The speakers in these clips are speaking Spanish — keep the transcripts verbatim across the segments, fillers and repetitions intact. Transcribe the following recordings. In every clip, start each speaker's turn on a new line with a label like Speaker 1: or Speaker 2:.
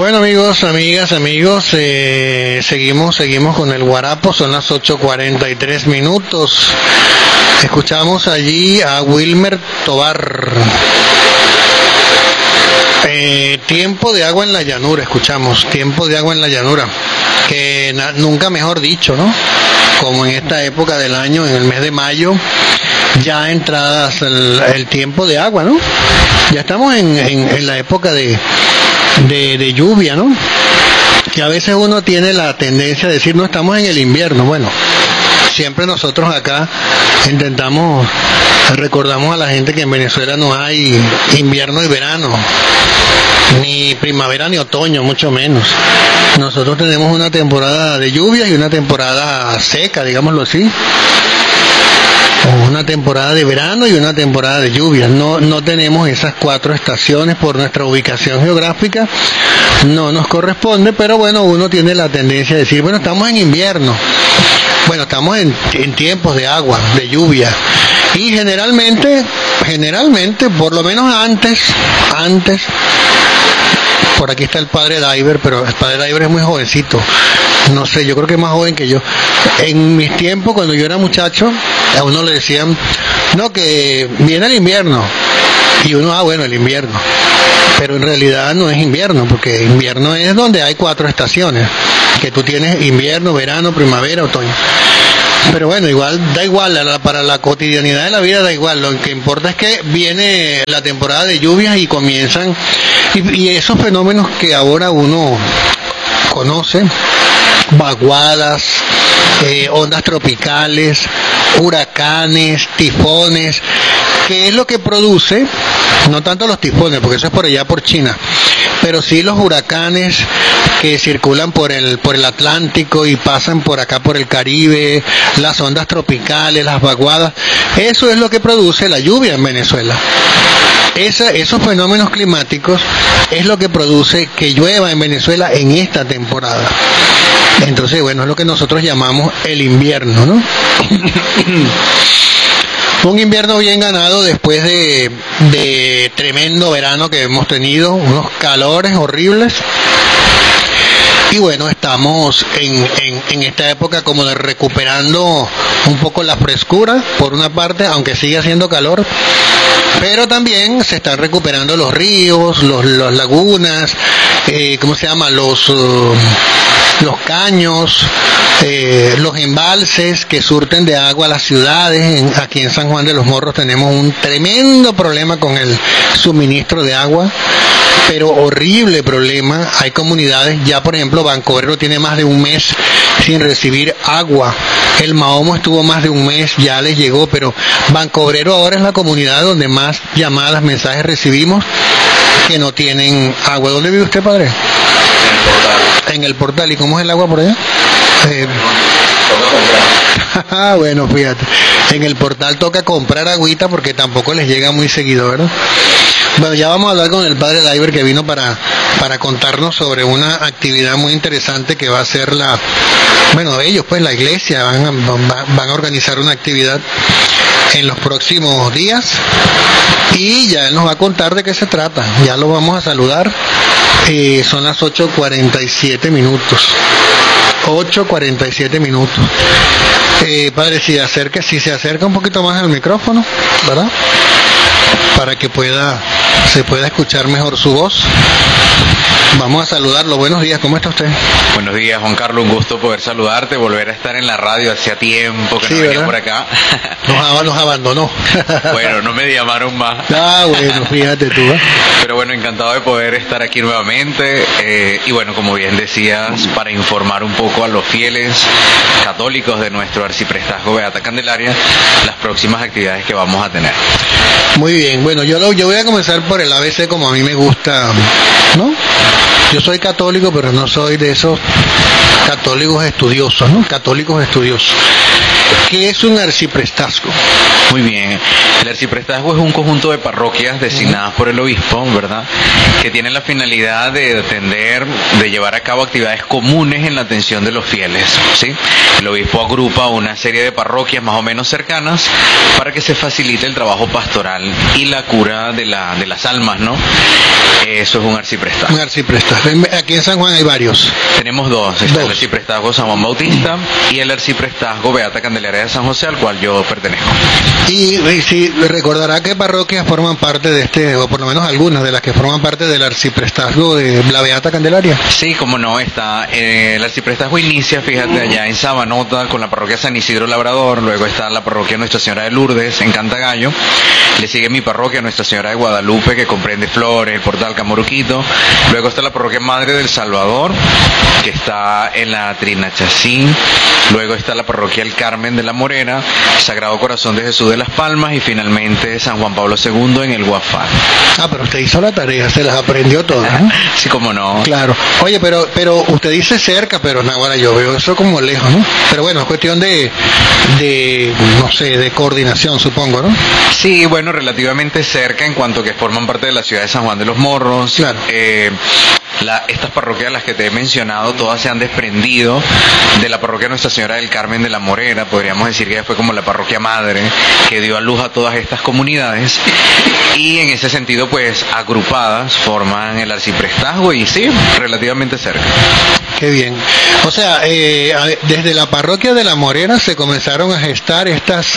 Speaker 1: Bueno, amigos, amigas, amigos, eh, seguimos, seguimos con el guarapo, son las ocho cuarenta y tres minutos. Escuchamos allí a Wilmer Tobar. Eh, tiempo de agua en la llanura, escuchamos, tiempo de agua en la llanura, que na, nunca mejor dicho, ¿no? Como en esta época del año, en el mes de mayo, ya entradas el, el tiempo de agua, ¿no? Ya estamos en, en, en la época de, de, de lluvia, ¿no? Que a veces uno tiene la tendencia a decir, no, estamos en el invierno. Bueno, siempre nosotros acá intentamos, recordamos a la gente que en Venezuela no hay invierno y verano, ni primavera ni otoño, mucho menos. Nosotros tenemos una temporada de lluvias y una temporada seca, digámoslo así. Una temporada de verano y una temporada de lluvias. No, no tenemos esas cuatro estaciones por nuestra ubicación geográfica. No nos corresponde, pero bueno, uno tiene la tendencia a decir, bueno, estamos en invierno. Bueno, estamos en, en tiempos de agua, de lluvia. Y generalmente, generalmente, por lo menos antes, antes, por aquí está el padre Diver, pero el padre Diver es muy jovencito. No sé, yo creo que es más joven que yo. En mis tiempos, cuando yo era muchacho, a uno le decían, no, que viene el invierno. Y uno, ah, bueno, el invierno. Pero en realidad no es invierno, porque invierno es donde hay cuatro estaciones. Que tú tienes invierno, verano, primavera, otoño. Pero bueno, igual, da igual, para la cotidianidad de la vida da igual. Lo que importa es que viene la temporada de lluvias y comienzan, y, y esos fenómenos que ahora uno conoce, vaguadas, eh, ondas tropicales, huracanes, tifones, ¿qué es lo que produce? No tanto los tifones, porque eso es por allá por China, pero sí los huracanes que circulan por el por el Atlántico y pasan por acá por el Caribe, las ondas tropicales, las vaguadas. Eso es lo que produce la lluvia en Venezuela. Esa, esos fenómenos climáticos es lo que produce que llueva en Venezuela en esta temporada. Entonces, bueno, es lo que nosotros llamamos el invierno, ¿no? Un invierno bien ganado después de, de tremendo verano que hemos tenido, unos calores horribles. Y bueno, estamos en, en, en esta época como de recuperando un poco la frescura, por una parte, aunque sigue haciendo calor, pero también se están recuperando los ríos, los, las lagunas, eh, ¿cómo se llama? Los... Uh, los caños, eh, los embalses que surten de agua a las ciudades. En, aquí en San Juan de los Morros tenemos un tremendo problema con el suministro de agua, pero horrible problema. Hay comunidades, ya por ejemplo Bancobrero tiene más de un mes sin recibir agua. El Mahomo estuvo más de un mes, ya les llegó, pero Bancobrero ahora es la comunidad donde más llamadas, mensajes recibimos que no tienen agua. ¿Dónde vive usted, padre? En el portal. ¿Y cómo es el agua por allá? Eh... bueno, fíjate, en el portal toca comprar agüita porque tampoco les llega muy seguido, ¿verdad? Bueno, ya vamos a hablar con el padre Diver, que vino para, para contarnos sobre una actividad muy interesante que va a ser la, bueno, ellos pues la iglesia van a, van a organizar una actividad en los próximos días y ya él nos va a contar de qué se trata. Ya lo vamos a saludar. Eh, son las ocho cuarenta y siete minutos. ocho cuarenta y siete minutos. Eh, padre, si acerca, si se acerca un poquito más al micrófono, ¿verdad? Para que pueda, se pueda escuchar mejor su voz. Vamos a saludarlo. Buenos días, ¿cómo está usted?
Speaker 2: Buenos días, Juan Carlos, un gusto poder saludarte, volver a estar en la radio, hacía tiempo que sí, no venía, ¿verdad?, por acá.
Speaker 1: Nos, nos abandonó.
Speaker 2: Bueno, no me llamaron más.
Speaker 1: Ah, bueno, fíjate tú, ¿eh?
Speaker 2: Pero bueno, encantado de poder estar aquí nuevamente, eh, y bueno, como bien decías, para informar un poco a los fieles católicos de nuestro arciprestazgo Beata Candelaria, las próximas actividades que vamos a tener.
Speaker 1: Muy bien, bueno, yo, lo, yo voy a comenzar por el A B C como a mí me gusta, ¿no? Yo soy católico, pero no soy de esos católicos estudiosos, ¿no? Católicos estudiosos. ¿Qué es un arciprestazgo?
Speaker 2: Muy bien. El arciprestazgo es un conjunto de parroquias designadas por el obispo, ¿verdad?, que tienen la finalidad de atender, de llevar a cabo actividades comunes en la atención de los fieles, ¿sí? El obispo agrupa una serie de parroquias más o menos cercanas para que se facilite el trabajo pastoral y la cura de, la, de las almas, ¿no? Eso es un arciprestazgo.
Speaker 1: Un arciprestazgo. Aquí en San Juan hay varios.
Speaker 2: Tenemos dos. Está dos. El arciprestazgo San Juan Bautista y el arciprestazgo Beata Candelaria de San José, al cual yo pertenezco.
Speaker 1: Y, y si recordará qué parroquias forman parte de este, o por lo menos algunas de las que forman parte del arciprestazgo de la Beata Candelaria.
Speaker 2: Sí, como no, está eh, el arciprestazgo inicia, fíjate, allá en Sabanota con la parroquia San Isidro Labrador, luego está la parroquia Nuestra Señora de Lourdes en Cantagallo, le sigue mi parroquia Nuestra Señora de Guadalupe, que comprende Flores, el Portal Camoruquito, luego está la parroquia Madre del Salvador, que está en la Trinachacín, luego está la parroquia El Carmen de la Morena, Sagrado Corazón de Jesús de las Palmas y finalmente San Juan Pablo segundo en el Guafar.
Speaker 1: Ah, pero usted hizo la tarea, se las aprendió todas, ¿no?
Speaker 2: Sí, cómo no.
Speaker 1: Claro. Oye, pero pero usted dice cerca, pero no, ahora yo veo eso como lejos, ¿no? Pero bueno, es cuestión de, de, no sé, de coordinación, supongo, ¿no?
Speaker 2: Sí, bueno, relativamente cerca en cuanto que forman parte de la ciudad de San Juan de los Morros.
Speaker 1: Claro.
Speaker 2: Eh, La, estas parroquias, las que te he mencionado, todas se han desprendido de la parroquia Nuestra Señora del Carmen de la Morena. Podríamos decir que ella fue como la parroquia madre que dio a luz a todas estas comunidades, y en ese sentido pues agrupadas forman el arciprestazgo y sí, relativamente cerca.
Speaker 1: Qué bien. O sea, eh, desde la parroquia de la Morena se comenzaron a gestar estas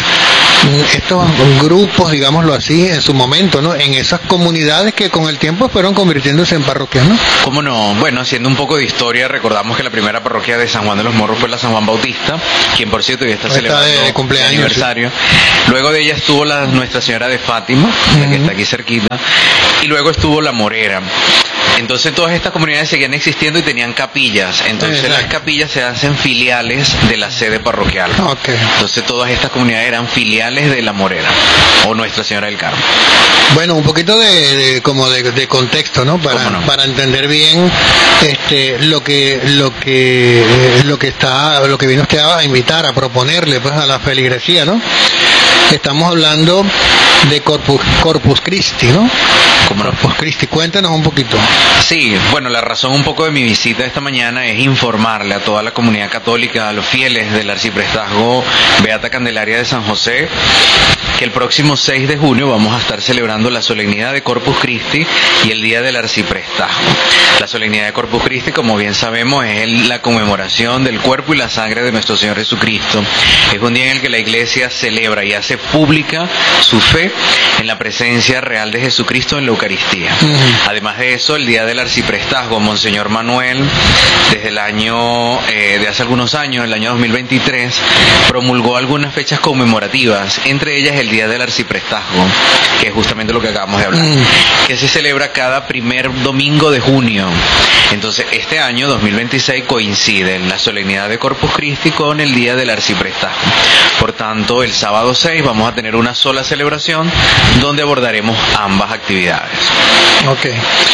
Speaker 1: estos grupos, digámoslo así, en su momento, ¿no? En esas comunidades que con el tiempo fueron convirtiéndose en parroquias, ¿no?
Speaker 2: ¿Cómo no? Bueno, haciendo un poco de historia, recordamos que la primera parroquia de San Juan de los Morros fue la San Juan Bautista, quien por cierto ya está, está celebrando
Speaker 1: de, de cumpleaños,
Speaker 2: aniversario. Sí. Luego de ella estuvo la Nuestra Señora de Fátima, uh-huh. la que está aquí cerquita, y luego estuvo la Morera. Entonces todas estas comunidades seguían existiendo y tenían capillas. Entonces Exacto. las capillas se hacen filiales de la sede parroquial.
Speaker 1: Okay.
Speaker 2: Entonces todas estas comunidades eran filiales de la Morera o Nuestra Señora del Carmen.
Speaker 1: Bueno, un poquito de, de como de, de contexto, ¿no? Para no? para entender bien este lo que lo que eh, lo que está lo que vino usted a invitar, a proponerle pues a la feligresía, ¿no? Estamos hablando de Corpus, Corpus Christi, ¿no?
Speaker 2: ¿Cómo no?
Speaker 1: Corpus Christi, cuéntanos un poquito.
Speaker 2: Sí, bueno, la razón un poco de mi visita esta mañana es informarle a toda la comunidad católica, a los fieles del arciprestazgo Beata Candelaria de San José, que el próximo seis de junio vamos a estar celebrando la solemnidad de Corpus Christi y el día del arciprestazgo. La solemnidad de Corpus Christi, como bien sabemos, es la conmemoración del cuerpo y la sangre de nuestro Señor Jesucristo. Es un día en el que la Iglesia celebra y hace pública su fe en la presencia real de Jesucristo en la Eucaristía. Uh-huh. Además de eso, el día del arciprestazgo, Monseñor Manuel, desde el año, eh, de hace algunos años, el año dos mil veintitrés, promulgó algunas fechas conmemorativas, entre ellas el día del arciprestazgo, que es justamente lo que acabamos de hablar, uh-huh. que se celebra cada primer domingo de junio. Entonces, este año, dos mil veintiséis, coincide en la solemnidad de Corpus Christi con el día del arciprestazgo. Por tanto, el sábado seis vamos a tener una sola celebración donde abordaremos ambas actividades.
Speaker 1: Ok.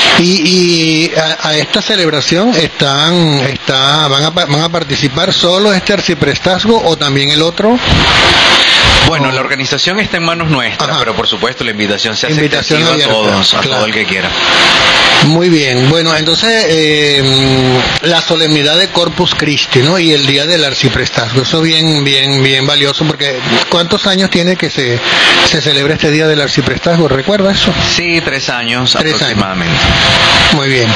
Speaker 1: Y, y a, a esta celebración están, está, van a, van a participar solo este arciprestazgo o también el otro.
Speaker 2: Bueno, la organización está en manos nuestras, Ajá. pero por supuesto la invitación se hace
Speaker 1: invitación
Speaker 2: a
Speaker 1: abierta,
Speaker 2: todos, a
Speaker 1: claro.
Speaker 2: todo el que quiera.
Speaker 1: Muy bien, bueno, entonces eh, la solemnidad de Corpus Christi, ¿no? Y el día del arciprestazgo, eso bien, bien, bien valioso, porque ¿cuántos años tiene que se, se celebra este día del arciprestazgo? ¿Recuerda eso?
Speaker 2: Sí, tres años
Speaker 1: tres
Speaker 2: aproximadamente.
Speaker 1: Años. Muy bien.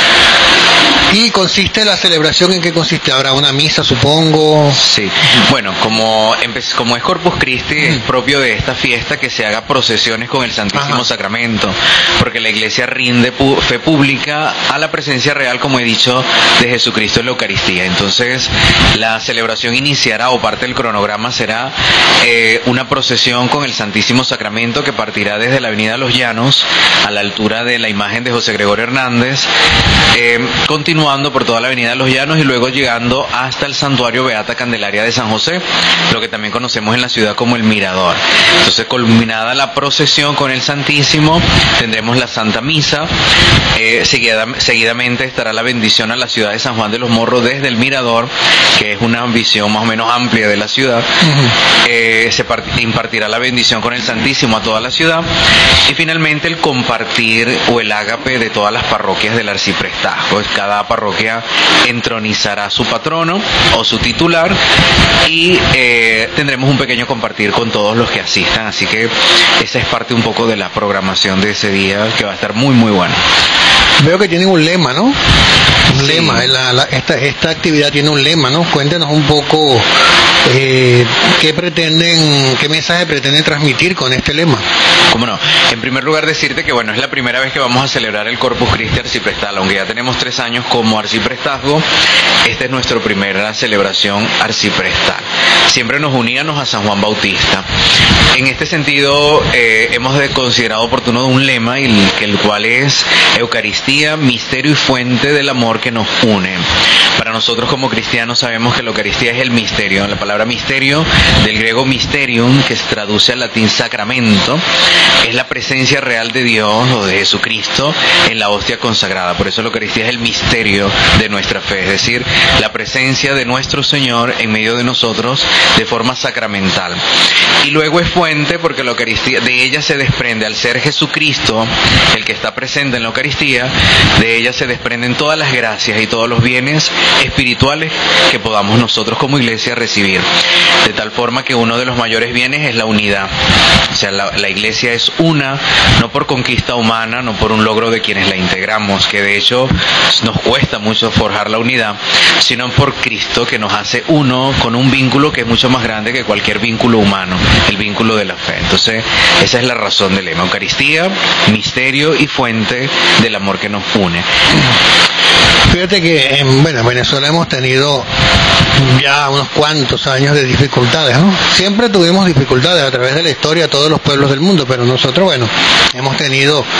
Speaker 1: ¿Y consiste la celebración en qué consiste? ¿Habrá una misa, supongo?
Speaker 2: Sí, bueno, como, como es Corpus Christi, mm. es propio de esta fiesta que se haga procesiones con el Santísimo Ajá. Sacramento, porque la Iglesia rinde pu- fe pública a la presencia real, como he dicho, de Jesucristo en la Eucaristía. Entonces, la celebración iniciará, o parte del cronograma será eh, una procesión con el Santísimo Sacramento que partirá desde la Avenida Los Llanos, a la altura de la imagen de José Gregorio Hernández, eh, continúa continuando por toda la avenida de Los Llanos y luego llegando hasta el santuario Beata Candelaria de San José, lo que también conocemos en la ciudad como el Mirador. Entonces, culminada la procesión con el Santísimo, tendremos la Santa Misa, eh, seguida, seguidamente estará la bendición a la ciudad de San Juan de los Morros desde el Mirador, que es una visión más o menos amplia de la ciudad. Uh-huh. eh, se impartirá la bendición con el Santísimo a toda la ciudad y finalmente el compartir o el ágape de todas las parroquias del arciprestazgo. Cada parroquia entronizará a su patrono o su titular y eh, tendremos un pequeño compartir con todos los que asistan, así que esa es parte un poco de la programación de ese día, que va a estar muy muy buena.
Speaker 1: Veo que tienen un lema, ¿no? Un sí. lema, la, la, esta, esta actividad tiene un lema, ¿no? Cuéntenos un poco eh, qué pretenden, qué mensaje pretenden transmitir con este lema.
Speaker 2: Cómo no, en primer lugar decirte que bueno, es la primera vez que vamos a celebrar el Corpus Christi arciprestal, aunque ya tenemos tres años como arciprestazgo, esta es nuestra primera celebración arciprestal. Siempre nos uníamos a San Juan Bautista. En este sentido, eh, hemos considerado oportuno un lema, el, el cual es Eucaristía, misterio y fuente del amor que nos une. Para nosotros como cristianos sabemos que la Eucaristía es el misterio. La palabra misterio, del griego mysterium, que se traduce al latín sacramento, es la presencia real de Dios o de Jesucristo en la hostia consagrada. Por eso la Eucaristía es el misterio de nuestra fe, es decir, la presencia de nuestro Señor en medio de nosotros de forma sacramental. Y luego es fuente porque la Eucaristía, de ella se desprende, al ser Jesucristo el que está presente en la Eucaristía, de ella se desprenden todas las gracias y todos los bienes espirituales que podamos nosotros como iglesia recibir. De tal forma que uno de los mayores bienes es la unidad. O sea, la, la iglesia es una, no por conquista humana, no por un logro de quienes la integramos, que de hecho nos cuesta mucho forjar la unidad, sino por Cristo, que nos hace uno con un vínculo que es mucho más grande que cualquier vínculo humano, el vínculo de la fe. Entonces, esa es la razón del lema: Eucaristía, misterio y fuente del amor que nos une.
Speaker 1: Fíjate que en, bueno, en Venezuela hemos tenido ya unos cuantos años de dificultades, ¿no? Siempre tuvimos dificultades a través de la historia, todos los pueblos del mundo, pero nosotros, bueno, hemos tenido